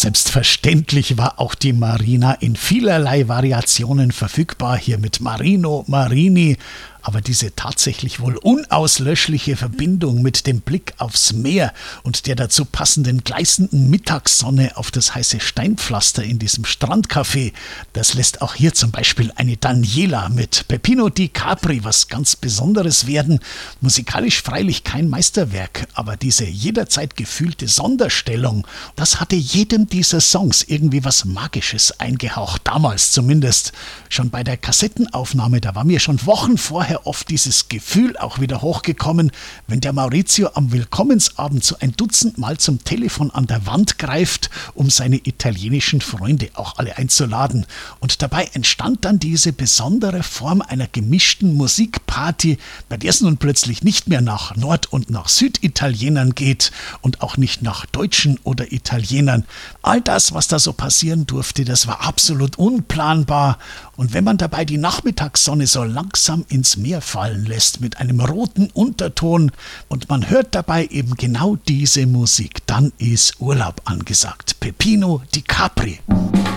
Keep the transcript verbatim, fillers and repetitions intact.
Selbstverständlich war auch die Marina in vielerlei Variationen verfügbar, hier mit Marino, Marini. Aber diese tatsächlich wohl unauslöschliche Verbindung mit dem Blick aufs Meer und der dazu passenden gleißenden Mittagssonne auf das heiße Steinpflaster in diesem Strandcafé, das lässt auch hier zum Beispiel eine Daniela mit Peppino di Capri was ganz Besonderes werden. Musikalisch freilich kein Meisterwerk, aber diese jederzeit gefühlte Sonderstellung, das hatte jedem dieser Songs irgendwie was Magisches eingehaucht, damals zumindest. Schon bei der Kassettenaufnahme, da war mir schon Wochen vorher oft dieses Gefühl auch wieder hochgekommen, wenn der Maurizio am Willkommensabend so ein Dutzend Mal zum Telefon an der Wand greift, um seine italienischen Freunde auch alle einzuladen. Und dabei entstand dann diese besondere Form einer gemischten Musikparty, bei der es nun plötzlich nicht mehr nach Nord- und nach Süditalienern geht und auch nicht nach Deutschen oder Italienern. All das, was da so passieren durfte, das war absolut unplanbar. Und wenn man dabei die Nachmittagssonne so langsam ins Meer fallen lässt mit einem roten Unterton und man hört dabei eben genau diese Musik, dann ist Urlaub angesagt. Peppino di Capri.